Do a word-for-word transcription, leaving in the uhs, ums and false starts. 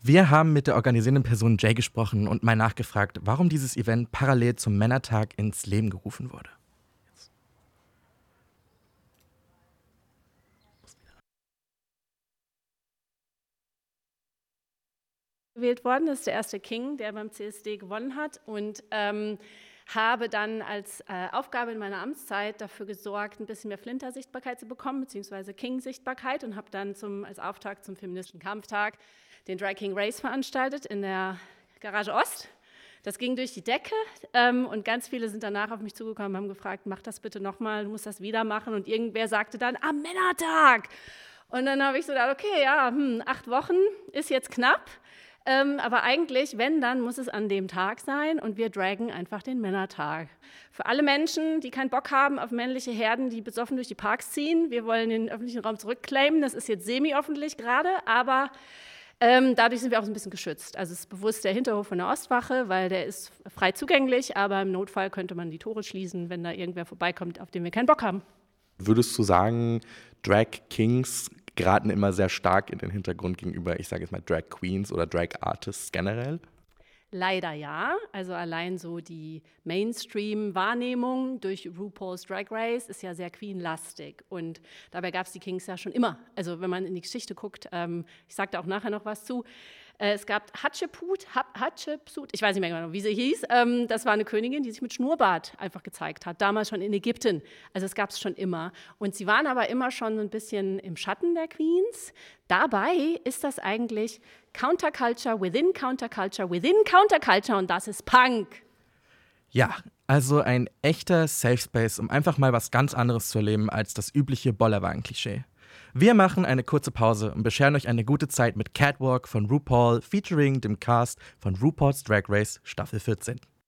Wir haben mit der organisierenden Person Jay gesprochen und mal nachgefragt, warum dieses Event parallel zum Männertag ins Leben gerufen wurde. Gewählt worden, das ist der erste King, der beim C S D gewonnen hat und ähm, habe dann als äh, Aufgabe in meiner Amtszeit dafür gesorgt, ein bisschen mehr Flinter-Sichtbarkeit zu bekommen, beziehungsweise King-Sichtbarkeit und habe dann zum, als Auftakt zum feministischen Kampftag den Drag King Race veranstaltet in der Garage Ost. Das ging durch die Decke ähm, und ganz viele sind danach auf mich zugekommen und haben gefragt, mach das bitte nochmal, du musst das wieder machen und irgendwer sagte dann, am Männertag! Und dann habe ich so gedacht, okay, ja, hm, acht Wochen ist jetzt knapp. Ähm, aber eigentlich, wenn, dann muss es an dem Tag sein und wir dragen einfach den Männertag. Für alle Menschen, die keinen Bock haben auf männliche Herden, die besoffen durch die Parks ziehen, wir wollen den öffentlichen Raum zurückclaimen, das ist jetzt semi-öffentlich gerade, aber ähm, dadurch sind wir auch so ein bisschen geschützt. Also es ist bewusst der Hinterhof von der Ostwache, weil der ist frei zugänglich, aber im Notfall könnte man die Tore schließen, wenn da irgendwer vorbeikommt, auf den wir keinen Bock haben. Würdest du sagen, Drag Kings geraten immer sehr stark in den Hintergrund gegenüber, ich sage jetzt mal, Drag Queens oder Drag Artists generell? Leider ja. Also allein so die Mainstream-Wahrnehmung durch RuPaul's Drag Race ist ja sehr Queen-lastig. Und dabei gab es die Kings ja schon immer. Also wenn man in die Geschichte guckt, ähm, ich sage da auch nachher noch was zu, äh, es gab Hatschepsut, Hatschepsut, ich weiß nicht mehr genau, wie sie hieß. Ähm, das war eine Königin, die sich mit Schnurrbart einfach gezeigt hat. Damals schon in Ägypten. Also es gab es schon immer. Und sie waren aber immer schon so ein bisschen im Schatten der Queens. Dabei ist das eigentlich Counterculture within Counterculture within Counterculture und das ist Punk. Ja, also ein echter Safe Space, um einfach mal was ganz anderes zu erleben als das übliche Bollerwagen-Klischee. Wir machen eine kurze Pause und bescheren euch eine gute Zeit mit Catwalk von RuPaul featuring dem Cast von RuPaul's Drag Race Staffel vierzehn.